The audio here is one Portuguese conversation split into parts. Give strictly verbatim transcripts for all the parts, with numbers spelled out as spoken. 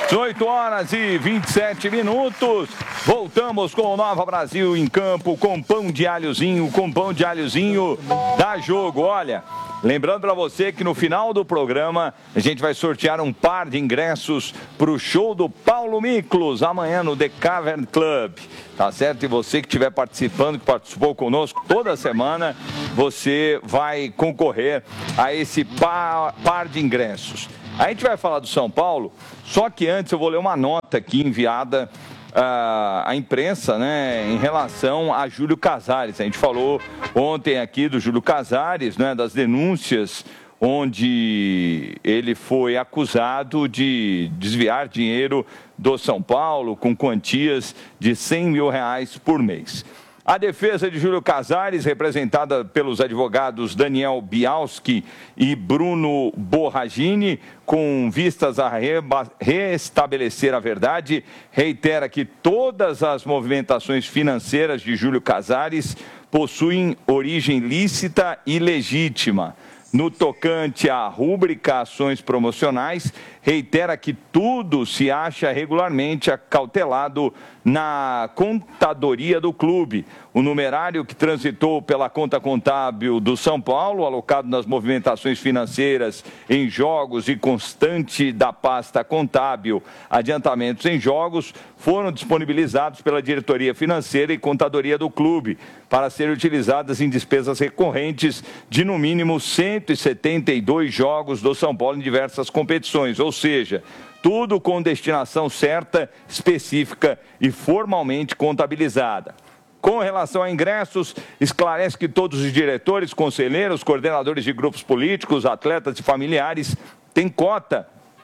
dezoito horas e vinte e sete minutos. Voltamos com o Nova Brasil em campo, com pão de alhozinho, com pão de alhozinho dá jogo. Olha, lembrando para você que no final do programa a gente vai sortear um par de ingressos para o show do Paulo Miklos, amanhã no The Cavern Club. Tá certo? E você que estiver participando, que participou conosco toda semana, você vai concorrer a esse par, par de ingressos. A gente vai falar do São Paulo, só que antes eu vou ler uma nota aqui enviada uh, à imprensa, né, em relação a Júlio Casares. A gente falou ontem aqui do Júlio Casares, né, das denúncias onde ele foi acusado de desviar dinheiro do São Paulo com quantias de cem mil reais por mês. A defesa de Júlio Casares, representada pelos advogados Daniel Bialski e Bruno Borragini, com vistas a restabelecer a verdade, reitera que todas as movimentações financeiras de Júlio Casares possuem origem lícita e legítima. No tocante à rúbrica ações promocionais, reitera que tudo se acha regularmente acautelado na contadoria do clube. O numerário que transitou pela conta contábil do São Paulo, alocado nas movimentações financeiras em jogos e constante da pasta contábil adiantamentos em jogos, foram disponibilizados pela diretoria financeira e contadoria do clube para serem utilizadas em despesas recorrentes de no mínimo cento e setenta e dois jogos do São Paulo em diversas competições, ou seja, tudo com destinação certa, específica e formalmente contabilizada. Com relação a ingressos, esclarece que todos os diretores, conselheiros, coordenadores de grupos políticos, atletas e familiares têm cota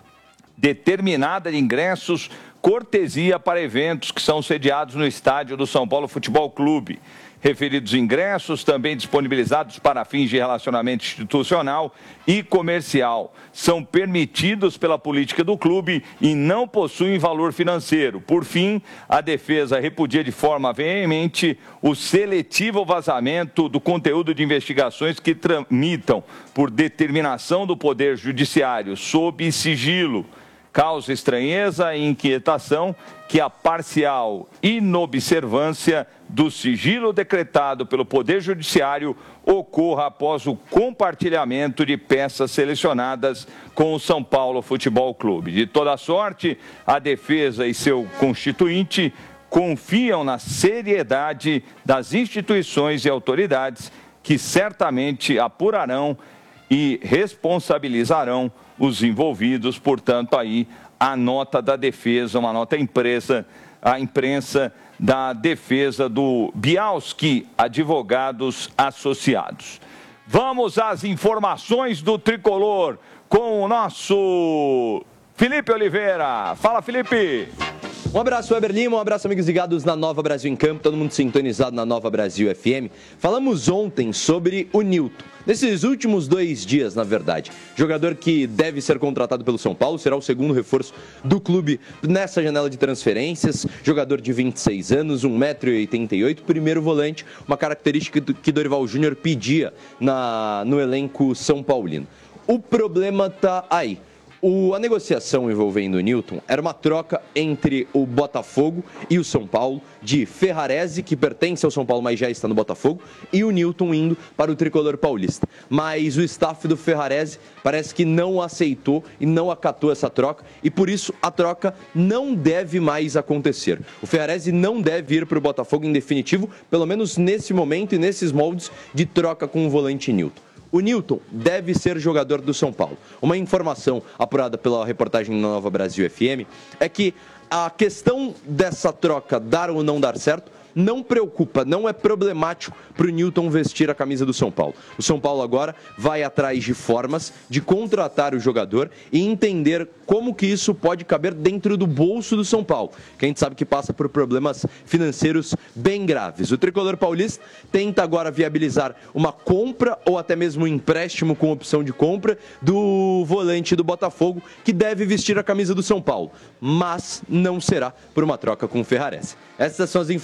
determinada de ingressos, cortesia para eventos que são sediados no estádio do São Paulo Futebol Clube. Referidos ingressos, também disponibilizados para fins de relacionamento institucional e comercial, são permitidos pela política do clube e não possuem valor financeiro. Por fim, a defesa repudia de forma veemente o seletivo vazamento do conteúdo de investigações que tramitam por determinação do Poder Judiciário sob sigilo. Causa estranheza e inquietação que a parcial inobservância do sigilo decretado pelo Poder Judiciário ocorra após o compartilhamento de peças selecionadas com o São Paulo Futebol Clube. De toda sorte, a defesa e seu constituinte confiam na seriedade das instituições e autoridades que certamente apurarão e responsabilizarão os envolvidos. Portanto, aí a nota da defesa, uma nota impressa, a imprensa da defesa do Bialski, advogados associados. Vamos às informações do Tricolor com o nosso Felipe Oliveira. Fala, Felipe! Um abraço, Weber Lima, um abraço, amigos ligados na Nova Brasil em Campo, todo mundo sintonizado na Nova Brasil F M. Falamos ontem sobre o Nilton. Nesses últimos dois dias, na verdade, jogador que deve ser contratado pelo São Paulo, será o segundo reforço do clube nessa janela de transferências, jogador de vinte e seis anos, um metro e oitenta e oito, primeiro volante, uma característica que Dorival Júnior pedia na, no elenco São Paulino. O problema está aí. O, a negociação envolvendo o Nilton era uma troca entre o Botafogo e o São Paulo, de Ferrarese, que pertence ao São Paulo, mas já está no Botafogo, e o Nilton indo para o Tricolor Paulista. Mas o staff do Ferrarese parece que não aceitou e não acatou essa troca, e por isso a troca não deve mais acontecer. O Ferrarese não deve ir para o Botafogo em definitivo, pelo menos nesse momento e nesses moldes de troca com o volante Nilton. O Nilton deve ser jogador do São Paulo. Uma informação apurada pela reportagem da Nova Brasil F M é que a questão dessa troca dar ou não dar certo não preocupa, não é problemático para o Nilton vestir a camisa do São Paulo. O São Paulo agora vai atrás de formas de contratar o jogador e entender como que isso pode caber dentro do bolso do São Paulo, que a gente sabe que passa por problemas financeiros bem graves. O Tricolor Paulista tenta agora viabilizar uma compra ou até mesmo um empréstimo com opção de compra do volante do Botafogo, que deve vestir a camisa do São Paulo, mas não será por uma troca com o Ferrarese. Essas são as informações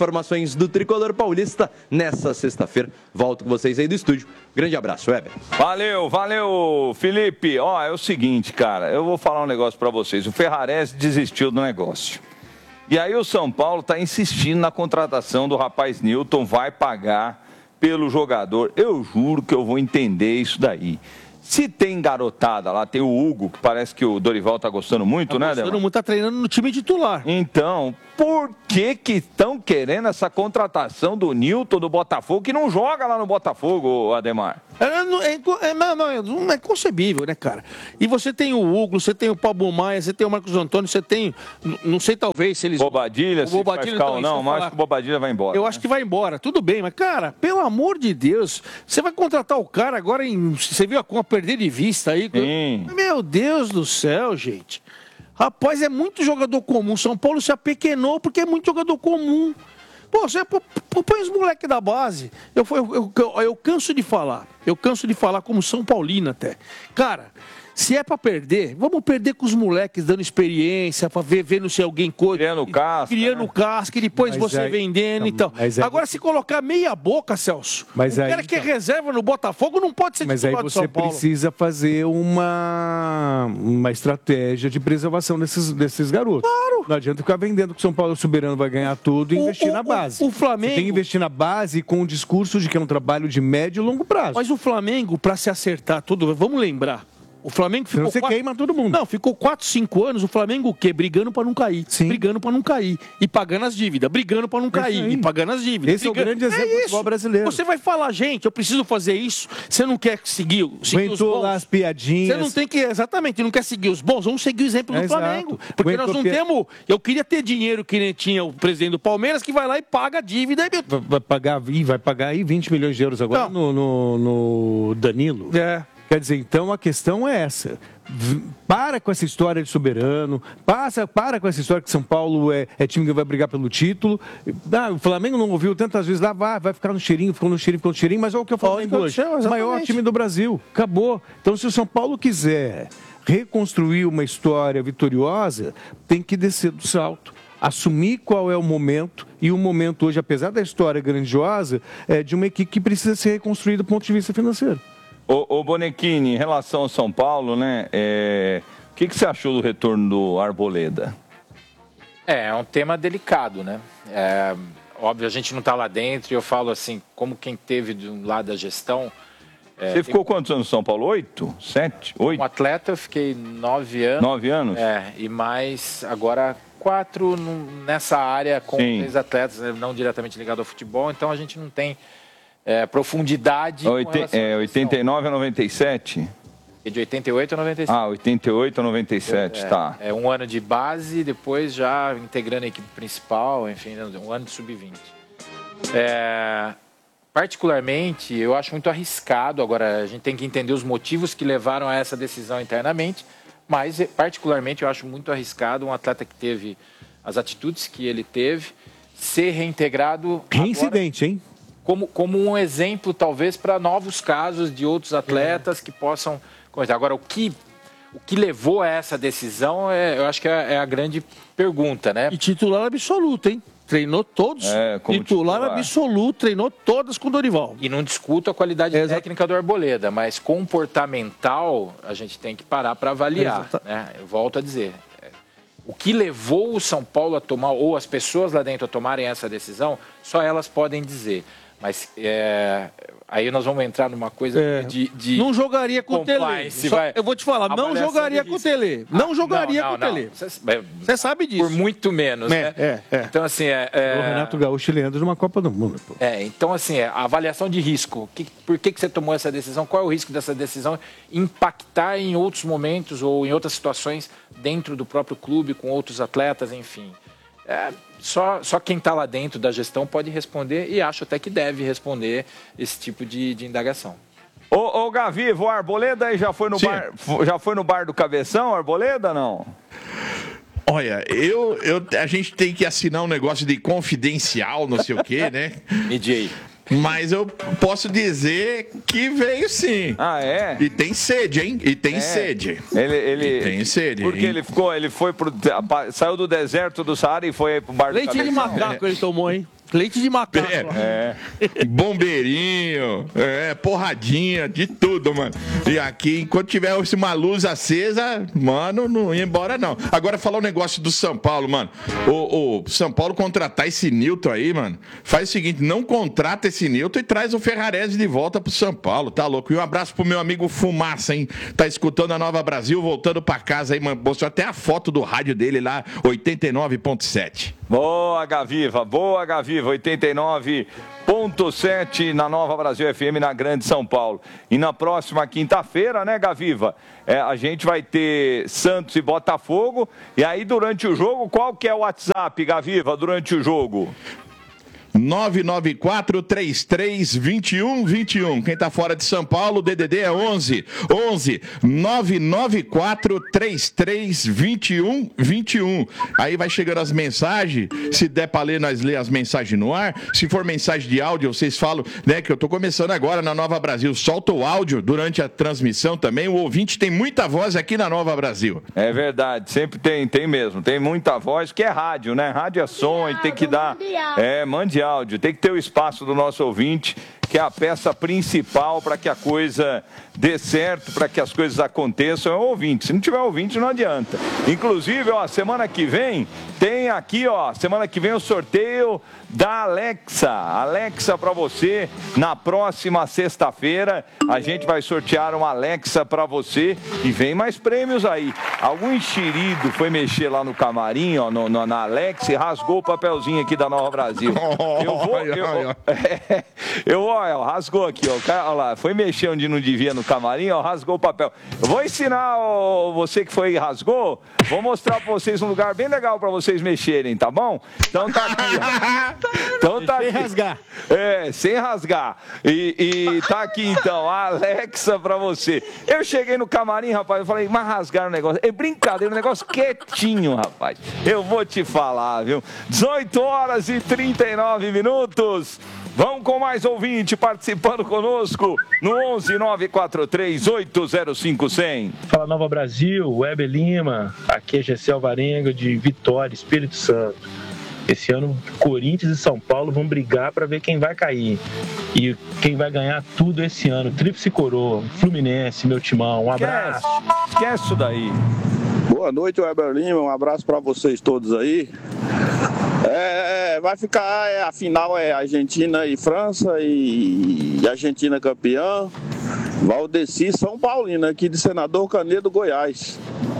emoções do tricolor paulista nessa sexta-feira. Volto com vocês aí do estúdio. Grande abraço, Weber. Valeu, valeu, Felipe. Ó, é o seguinte, cara, eu vou falar um negócio pra vocês. O Ferrarese desistiu do negócio. E aí o São Paulo está insistindo na contratação do rapaz Newton, vai pagar pelo jogador. Eu juro que eu vou entender isso daí. Se tem garotada lá, tem o Hugo, que parece que o Dorival tá gostando muito, tá né, gostando Ademar? muito, tá treinando no time titular. Então, por que que estão querendo essa contratação do Newton do Botafogo, que não joga lá no Botafogo, Ademar? É, não, é, é, não, não, não é concebível, né, cara? E você tem o Hugo, você tem o Pablo Maia, você tem o Marcos Antônio, você tem, não sei, talvez, se eles... Bobadilha, o se Bobadilha, vai ficar então, ou não, mas acho que o Bobadilha vai embora. Eu né? acho que vai embora, tudo bem, mas, cara, pelo amor de Deus, você vai contratar o cara agora em... Você viu a conta perder de vista aí? Sim. Meu Deus do céu, gente. Rapaz, é muito jogador comum. São Paulo se apequenou porque é muito jogador comum. Pô, você põe os moleques da base. Eu, eu, eu, eu canso de falar. Eu canso de falar como São Paulino até. Cara, se é pra perder, vamos perder com os moleques dando experiência, pra ver, vendo se alguém coisa. Criando casca. Criando né? casca e depois Mas você aí, vendendo e não, tal. mas aí Agora, você- se colocar meia boca, Celso, Mas o aí, cara que é então- reserva no Botafogo não pode ser Mas aí titular de você São Paulo. precisa fazer uma, uma estratégia de preservação desses, desses garotos. Claro. Não adianta ficar vendendo que o São Paulo soberano vai ganhar tudo e O- investir o- na o- base. o Flamengo- Você tem que investir na base com o discurso de que é um trabalho de médio e longo prazo. Mas o Flamengo, para se acertar tudo, vamos lembrar. O Flamengo ficou. Senão você quatro... queima todo mundo. Não, ficou quatro, cinco anos. O Flamengo o quê? Brigando para não cair. Sim. Brigando para não cair. E pagando as dívidas. Brigando para não cair. aí. E pagando as dívidas. Esse é o Brigando- grande exemplo do isso. futebol brasileiro. Você vai falar, gente, eu preciso fazer isso. Você não quer seguir, seguir os Aguentou bons. lá as piadinhas. Você não tem que, exatamente, não quer seguir os bons, vamos seguir o exemplo do Exato. Flamengo. Porque Aguentou nós não pi- temos. Eu queria ter dinheiro que nem tinha o presidente do Palmeiras, que vai lá e paga a dívida. E... Vai- Vai pagar, ih, vai pagar aí vinte milhões de euros agora no, no, no Danilo. É. Quer dizer, então a questão é essa. V- Para com essa história de soberano, passa, para com essa história que São Paulo é, é time que vai brigar pelo título. Ah, o Flamengo não ouviu tantas vezes lá, vai, vai ficar no cheirinho, ficou no cheirinho, ficou no cheirinho, mas olha o que eu falo Olha, hoje. exatamente. O maior time do Brasil. Acabou. Então, se o São Paulo quiser reconstruir uma história vitoriosa, tem que descer do salto. Assumir qual é o momento, e o momento hoje, apesar da história grandiosa, é de uma equipe que precisa ser reconstruída do ponto de vista financeiro. Ô, ô Bonequini, em relação ao São Paulo, né? é, O que, que você achou do retorno do Arboleda? É, é um tema delicado, né? É, óbvio, a gente não está lá dentro e eu falo assim, como quem teve do lado da gestão... É, Você ficou quantos anos no São Paulo? Oito? Sete? Oito? Como atleta, eu fiquei nove anos. Nove anos? É, e mais agora quatro num- nessa área com Sim. três atletas, né, não diretamente ligado ao futebol, então a gente não tem é, profundidade. com Oite- relação à é, gestão. oitenta e nove a noventa e sete? E de oitenta e oito a noventa e sete. Ah, oitenta e oito a noventa e sete, é, tá. É um ano de base, depois já integrando a equipe principal, enfim, um ano de sub vinte. É, particularmente, eu acho muito arriscado. Agora, a gente tem que entender os motivos que levaram a essa decisão internamente, mas, particularmente, eu acho muito arriscado um atleta que teve as atitudes que ele teve ser reintegrado. Reincidente, hein? Como, como um exemplo, talvez, para novos casos de outros atletas que possam comentar. Agora, o que, o que levou a essa decisão, é, eu acho que é, é a grande pergunta, né? E titular absoluto, hein? Treinou todos. É, como titular, titular. absoluto, treinou todas com o Dorival. E não discuto a qualidade Exato. técnica do Arboleda, mas comportamental a gente tem que parar para avaliar. Exato. Né? Eu volto a dizer. é, O que levou o São Paulo a tomar, ou as pessoas lá dentro a tomarem essa decisão, só elas podem dizer. Mas é, aí nós vamos entrar numa coisa É. de, de... Não jogaria com o Tele. compliance, Só- vai. Eu vou te falar, não Avaliação jogaria de com o risco. Tele. Ah, Não jogaria não, com o não, Tele. Cê- é, Você sabe disso. Por muito menos, É, né? é, é. Então, assim, é... é- O Renato Gaúcho e Leandro numa Copa do Mundo. Pô. É, então assim, é, a avaliação de risco. Que, por que, que você tomou essa decisão? Qual é o risco dessa decisão impactar em outros momentos ou em outras situações dentro do próprio clube, com outros atletas, enfim. É, só, só quem está lá dentro da gestão pode responder e acho até que deve responder esse tipo de, de indagação. Ô, ô Gavi, o Arboleda aí já foi no Sim. bar, já foi no bar do Cabeção, Arboleda, não? Olha, eu, eu, a gente tem que assinar um negócio de confidencial, não sei o quê, né? Medi aí. Mas eu posso dizer que veio sim. Ah, é? E tem sede, hein? E tem É. sede. Ele, ele E tem sede, Porque hein? ele ficou, ele foi pro, saiu do deserto do Saara e foi aí pro bar do Leite de Cabeção. macaco ele tomou, hein? Leite de macaco. É. É. Bombeirinho, é, porradinha, de tudo, mano. E aqui, enquanto tiver uma luz acesa, mano, não ia embora, não. Agora, falar um negócio do São Paulo, mano. O, o São Paulo contratar esse Nilton aí, mano, faz o seguinte, não contrata esse Nilton e traz o Ferrarese de volta pro São Paulo, tá louco? E um abraço pro meu amigo Fumaça, hein? Tá escutando a Nova Brasil, voltando pra casa aí, mano. Mostrou até a foto do rádio dele lá, oitenta e nove ponto sete. Boa, Gaviva, boa, Gaviva, oitenta e nove ponto sete na Nova Brasil F M, na Grande São Paulo. E na próxima quinta-feira, né, Gaviva, é, a gente vai ter Santos e Botafogo. E aí, durante o jogo, qual que é o WhatsApp, Gaviva, durante o jogo? nove nove quatro, três três, dois um dois um. Quem tá fora de São Paulo, o D D D é onze, onze, nove nove quatro, três três, dois um dois um. Aí vai chegando as mensagens, se der pra ler, nós lê as mensagens no ar. Se for mensagem de áudio, vocês falam, né, que eu tô começando agora na Nova Brasil. Solta o áudio durante a transmissão também. O ouvinte tem muita voz aqui na Nova Brasil. É verdade, sempre tem, tem mesmo. Tem muita voz, que é rádio, né? Rádio é som e tem que dar... É, mande áudio, tem que ter o espaço do nosso ouvinte, que é a peça principal para que a coisa dê certo, para que as coisas aconteçam, é o ouvinte. Se não tiver ouvinte, não adianta. Inclusive, ó, semana que vem, tem aqui, ó, semana que vem o sorteio da Alexa. Alexa para você, na próxima sexta-feira, a gente vai sortear uma Alexa para você e vem mais prêmios aí. Algum enxerido foi mexer lá no camarim, ó, no, no, na Alexa e rasgou o papelzinho aqui da Nova Brasil. Eu vou, eu, é, eu, ó, rasgou aqui, ó, olha lá, foi mexer onde não devia no camarim, ó, rasgou o papel. Eu vou ensinar ó, você que foi e rasgou, vou mostrar para vocês um lugar bem legal para vocês mexerem, tá bom? Então tá aqui, ó. Então tá sem aqui. rasgar. É, sem rasgar. E, e tá aqui então, a Alexa pra você. Eu cheguei no camarim, rapaz, eu falei, mas rasgaram o negócio. É brincadeira, um negócio quietinho, rapaz. Eu vou te falar, viu? dezoito horas e trinta e nove minutos. Vamos com mais ouvinte participando conosco no onze, nove quatro três, oito zero cinco, cem. Fala Nova Brasil, Weber Lima, aqui é Gessé Alvarenga de Vitória, Espírito Santo. Esse ano, Corinthians e São Paulo vão brigar para ver quem vai cair. E quem vai ganhar tudo esse ano, Tríplice Coroa, Fluminense, meu timão, um abraço. Esquece, esquece isso daí. Boa noite, Weber Lima, um abraço para vocês todos aí. É, vai ficar, é, a final é Argentina e França e, e Argentina campeã. Valdeci São Paulino, aqui de Senador Canedo, Goiás.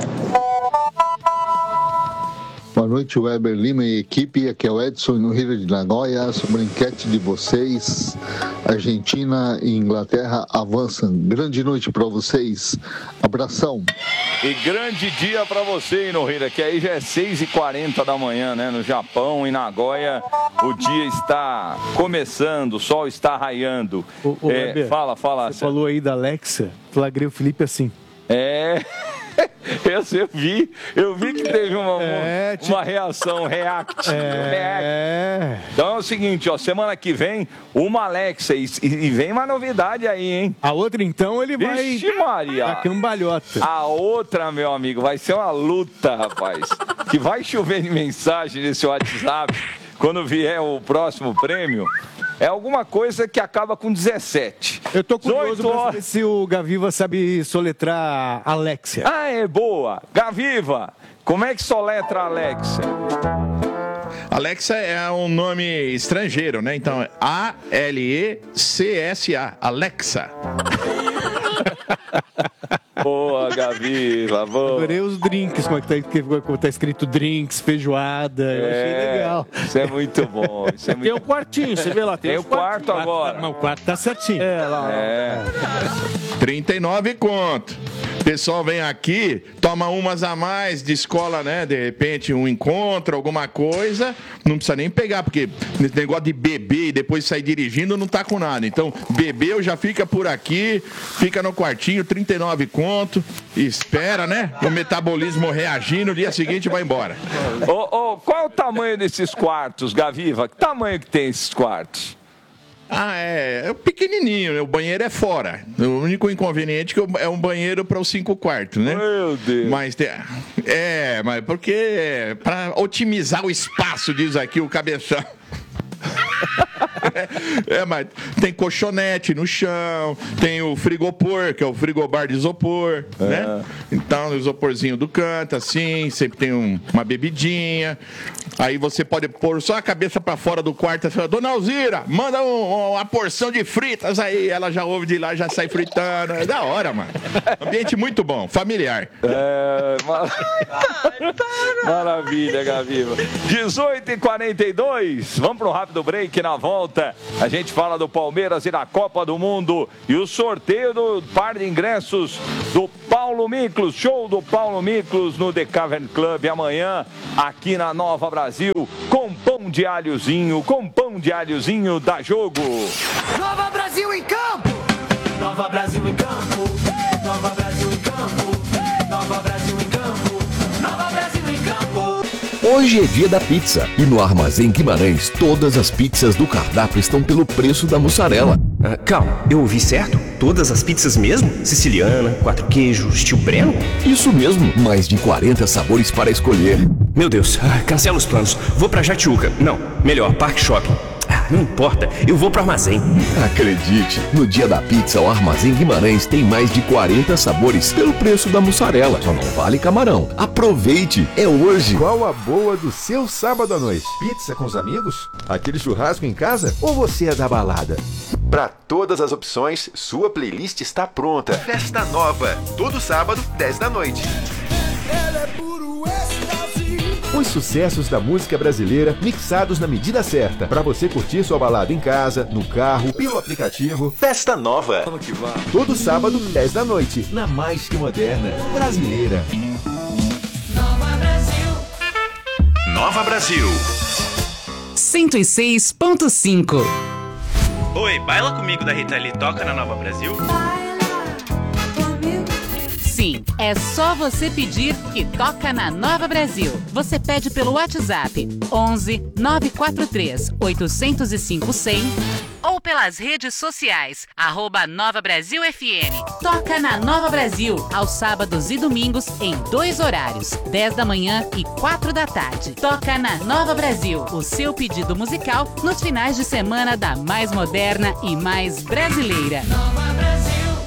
Boa noite, Weber Lima e equipe. Aqui é o Edson no Rio de Nagoya. Sobre a enquete de vocês, Argentina e Inglaterra avançam. Grande noite para vocês. Abração. E grande dia para você, Inohira, que aí já é seis e quarenta da manhã, né? No Japão, em Nagoya, o dia está começando, o sol está raiando. Ô, ô, é, Weber, fala, fala. Você falou aí da Alexa, flagrei o Felipe assim. É... Essa eu vi, eu vi que teve uma, é, uma, uma reação react, é, react. Então é o seguinte, ó, semana que vem, uma Alexa e, e vem uma novidade aí, hein? A outra então ele vai... Vixe Maria! A cambalhota. A outra, meu amigo, vai ser uma luta, rapaz. Que vai chover de mensagem nesse WhatsApp quando vier o próximo prêmio. É alguma coisa que acaba com dezessete. Eu tô curioso pra saber se o Gaviva sabe soletrar Alexia. Ah, é boa. Gaviva, como é que soletra Alexia? Alexa é um nome estrangeiro, né? Então, A L E C S A. Alexa. Boa, Gaviva, boa. Adorei os drinks, como é que tá, como tá escrito drinks, feijoada, eu é, achei legal. Isso é muito bom. Isso é muito... Tem o quartinho, você vê lá. Tem, tem o quarto agora. Mas o quarto tá certinho. É, lá. É. trinta e nove conto. O pessoal vem aqui, toma umas a mais de escola, né? De repente, um encontro, alguma coisa. Não precisa nem pegar, porque esse negócio de beber e depois sair dirigindo não tá com nada. Então, bebeu, já fica por aqui, fica no quartinho, trinta e nove conto. Espera, né? O metabolismo reagir, no dia seguinte vai embora. Ô, ô, qual é o tamanho desses quartos, Gaviva? Que tamanho que tem esses quartos? Ah, é, é pequenininho, né? O banheiro é fora. O único inconveniente é que é um banheiro para os cinco quartos, né? Meu Deus. Mas tem, é, mas porque para otimizar o espaço, diz aqui o cabeção. É, mas tem colchonete no chão, tem o frigopor, que é o frigobar de isopor, é. né? Então, o isoporzinho do canto, assim, sempre tem um, uma bebidinha. Aí você pode pôr só a cabeça pra fora do quarto e fala, Dona Alzira, manda um, uma porção de fritas aí. Ela já ouve de lá, já sai fritando. É da hora, mano. Ambiente muito bom, familiar. É, mar... Maravilha, Gaviva. dezoito e quarenta e dois, vamos para um rápido break. Na volta a gente fala do Palmeiras e da Copa do Mundo e o sorteio do par de ingressos do Paulo Miklos, show do Paulo Miklos no The Cavern Club amanhã aqui na Nova Brasil, com pão de alhozinho, com pão de alhozinho da Jogo. Nova Brasil em campo! Nova Brasil em campo! Nova Brasil em campo! Nova Brasil em campo! Nova Brasil em campo! Hoje é dia da pizza e no Armazém Guimarães todas as pizzas do cardápio estão pelo preço da mussarela. Ah, calma, eu ouvi certo? Todas as pizzas mesmo? Siciliana, quatro queijos, estilo Breno? Isso mesmo, mais de quarenta sabores para escolher. Meu Deus, ah, cancela os planos. Vou pra Jatiuca. Não, melhor, Parque Shopping. Ah, não importa, eu vou pro Armazém. Acredite, no dia da pizza o Armazém Guimarães tem mais de quarenta sabores pelo preço da mussarela. Só não vale camarão. Aproveite, é hoje. Qual a boa do seu sábado à noite? Pizza com os amigos? Aquele churrasco em casa? Ou você é da balada? Para todas as opções, sua playlist está pronta. Festa Nova, todo sábado, dez da noite. Os sucessos da música brasileira mixados na medida certa, para você curtir sua balada em casa, no carro, pelo aplicativo. Festa Nova. Todo sábado, dez da noite, na mais que moderna brasileira. Nova Brasil. Nova Brasil. cento e seis ponto cinco. Oi, baila comigo da Rita Lee, toca na Nova Brasil? Sim, é só você pedir que toca na Nova Brasil. Você pede pelo WhatsApp onze nove quatro três oito zero cinco cem ou pelas redes sociais, arroba Nova Brasil F M. Toca na Nova Brasil, aos sábados e domingos, em dois horários, dez da manhã e quatro da tarde. Toca na Nova Brasil, o seu pedido musical nos finais de semana da mais moderna e mais brasileira. Nova Brasil.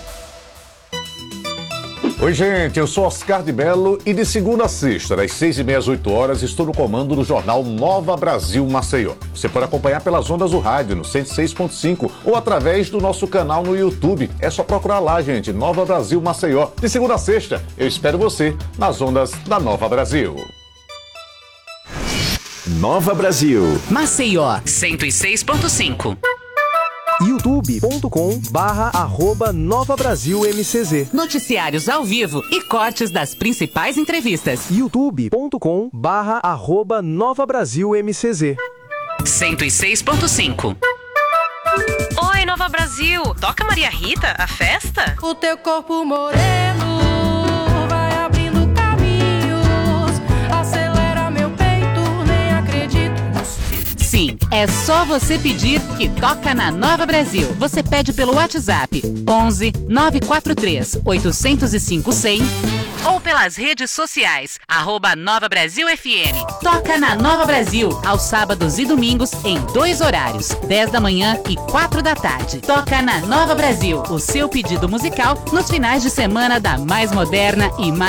Oi, gente, eu sou Oscar de Mello e de segunda a sexta, das seis e meia às oito horas, estou no comando do jornal Nova Brasil Maceió. Você pode acompanhar pelas ondas do rádio, no cento e seis ponto cinco, ou através do nosso canal no YouTube. É só procurar lá, gente, Nova Brasil Maceió. De segunda a sexta, eu espero você nas ondas da Nova Brasil. Nova Brasil. Maceió, cento e seis ponto cinco. youtube ponto com barra arroba Nova Brasil M C Z. Noticiários ao vivo e cortes das principais entrevistas. youtube ponto com barra arroba Nova Brasil M C Z. cento e seis ponto cinco. Oi, Nova Brasil. Toca Maria Rita, a festa? O teu corpo moreno vai abrindo caminhos, acelera meu peito, nem acredito. Sim, é só você pedir que toca na Nova Brasil. Você pede pelo WhatsApp onze nove quatro três oito zero cinco cem ou pelas redes sociais, arroba Nova Brasil F M. Toca na Nova Brasil, aos sábados e domingos, em dois horários, dez da manhã e quatro da tarde. Toca na Nova Brasil, o seu pedido musical nos finais de semana da mais moderna e mais